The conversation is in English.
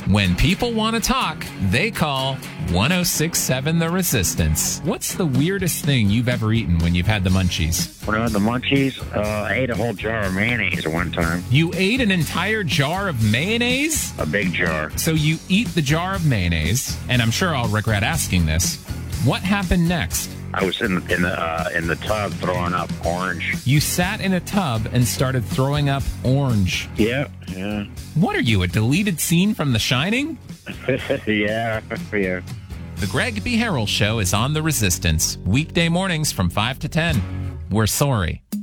When people want to talk, they call 106.7 The Resistance. What's the weirdest thing you've ever eaten when you've had the munchies? When I had the munchies, I ate a whole jar of mayonnaise at one time. You ate an entire jar of mayonnaise? A big jar. So you eat the jar of mayonnaise, and I'm sure I'll regret asking this. What happened next? I was in the tub throwing up orange. You sat in a tub and started throwing up orange. Yeah. What are you, a deleted scene from The Shining? yeah. The Greg B. Harrell Show is on The Resistance, weekday mornings from 5 to 10. We're sorry.